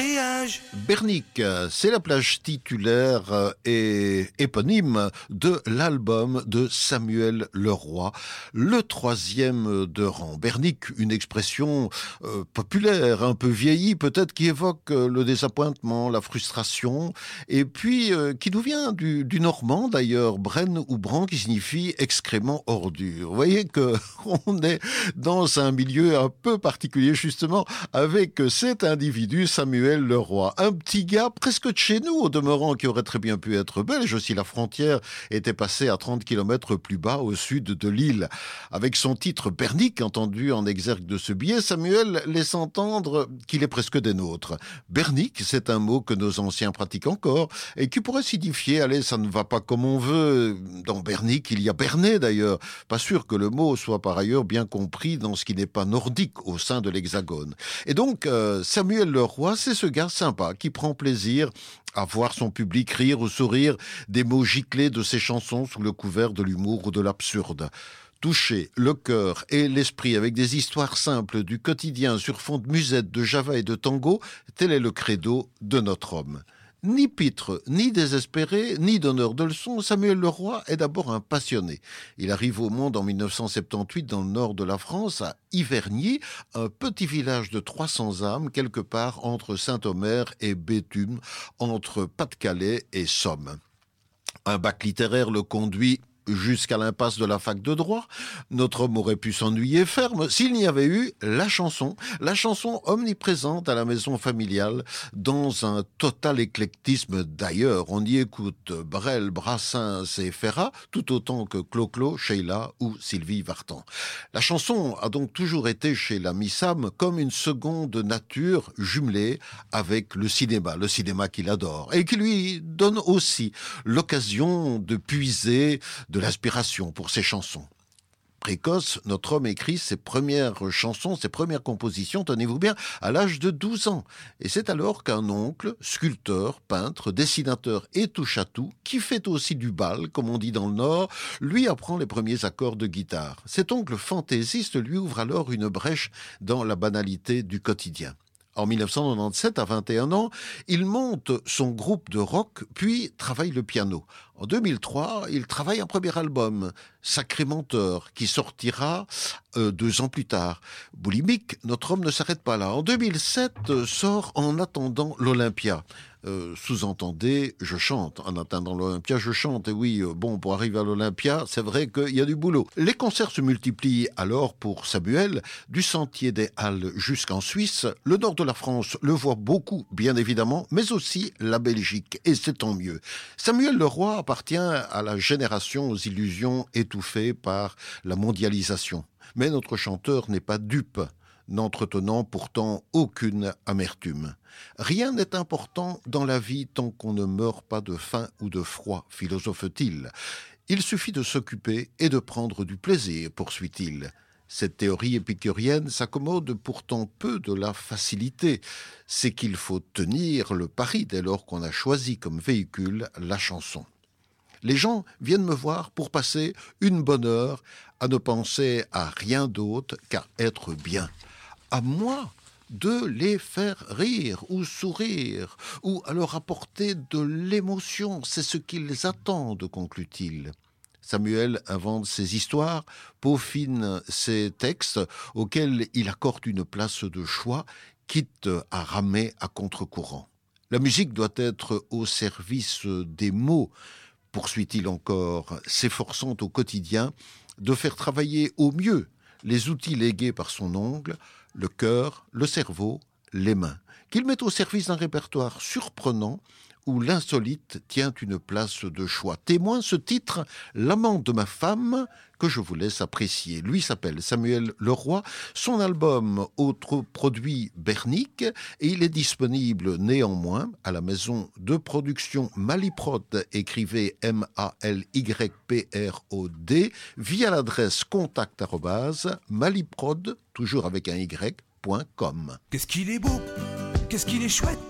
Bréage. Bernic, c'est la plage titulaire et éponyme de l'album de Samuel Leroy, le troisième de rang. Bernic, une expression populaire, un peu vieillie peut-être, qui évoque le désappointement, la frustration, et puis qui nous vient du normand d'ailleurs, bren ou bran, qui signifie excrément ordure. Vous voyez qu'on est dans un milieu un peu particulier justement avec cet individu, Samuel Leroy. Un petit gars presque de chez nous au demeurant, qui aurait très bien pu être belge si la frontière était passée à 30 km plus bas au sud de l'île. Avec son titre Bernic, entendu en exergue de ce billet, Samuel laisse entendre qu'il est presque des nôtres. Bernic, c'est un mot que nos anciens pratiquent encore et qui pourrait signifier, allez, ça ne va pas comme on veut. Dans Bernic, il y a Bernay d'ailleurs. Pas sûr que le mot soit par ailleurs bien compris dans ce qui n'est pas nordique au sein de l'Hexagone. Et donc, Samuel Leroy, c'est ce gars sympa qui prend plaisir à voir son public rire ou sourire des mots giclés de ses chansons sous le couvert de l'humour ou de l'absurde. Toucher le cœur et l'esprit avec des histoires simples du quotidien sur fond de musette, de java et de tango, tel est le credo de notre homme. Ni pitre, ni désespéré, ni donneur de leçons, Samuel Leroy est d'abord un passionné. Il arrive au monde en 1978 dans le nord de la France, à Ivergny, un petit village de 300 âmes, quelque part entre Saint-Omer et Béthune, entre Pas-de-Calais et Somme. Un bac littéraire le conduit jusqu'à l'impasse de la fac de droit. Notre homme aurait pu s'ennuyer ferme s'il n'y avait eu la chanson omniprésente à la maison familiale, dans un total éclectisme d'ailleurs. On y écoute Brel, Brassens et Ferrat, tout autant que Clo-Clo, Sheila ou Sylvie Vartan. La chanson a donc toujours été chez la Missam comme une seconde nature jumelée avec le cinéma qu'il adore, et qui lui donne aussi l'occasion de puiser de l'inspiration pour ses chansons. Précoce, notre homme écrit ses premières chansons, ses premières compositions, tenez-vous bien, à l'âge de 12 ans. Et c'est alors qu'un oncle, sculpteur, peintre, dessinateur et touche-à-tout, qui fait aussi du bal, comme on dit dans le Nord, lui apprend les premiers accords de guitare. Cet oncle fantaisiste lui ouvre alors une brèche dans la banalité du quotidien. En 1997, à 21 ans, il monte son groupe de rock, puis travaille le piano. En 2003, il travaille un premier album, Sacré Menteur, qui sortira 2 ans plus tard. Boulimique, notre homme ne s'arrête pas là. En 2007, sort En attendant l'Olympia. Sous-entendez, je chante. En attendant l'Olympia, je chante. Et oui, pour arriver à l'Olympia, c'est vrai qu'il y a du boulot. Les concerts se multiplient alors pour Samuel, du Sentier des Halles jusqu'en Suisse. Le nord de la France le voit beaucoup, bien évidemment, mais aussi la Belgique. Et c'est tant mieux. Samuel Leroy appartient à la génération aux illusions étouffées par la mondialisation. Mais notre chanteur n'est pas dupe, n'entretenant pourtant aucune amertume. Rien n'est important dans la vie tant qu'on ne meurt pas de faim ou de froid, philosophe-t-il. Il suffit de s'occuper et de prendre du plaisir, poursuit-il. Cette théorie épicurienne s'accommode pourtant peu de la facilité. C'est qu'il faut tenir le pari dès lors qu'on a choisi comme véhicule la chanson. Les gens viennent me voir pour passer une bonne heure à ne penser à rien d'autre qu'à être bien. À moi de les faire rire ou sourire, ou à leur apporter de l'émotion. C'est ce qu'ils attendent, conclut-il. Samuel invente ses histoires, peaufine ses textes auxquels il accorde une place de choix, quitte à ramer à contre-courant. La musique doit être au service des mots, poursuit-il encore, s'efforçant au quotidien de faire travailler au mieux les outils légués par son oncle, le cœur, le cerveau, les mains, qu'il met au service d'un répertoire surprenant où l'insolite tient une place de choix. Témoin ce titre, L'amant de ma femme, que je vous laisse apprécier. Lui s'appelle Samuel Leroy, son album Autre produit Bernic, et il est disponible néanmoins à la maison de production Maliprod, écrivez MALYPROD, via l'adresse contact@maliprod, toujours avec un y.com. Qu'est-ce qu'il est beau, qu'est-ce qu'il est chouette.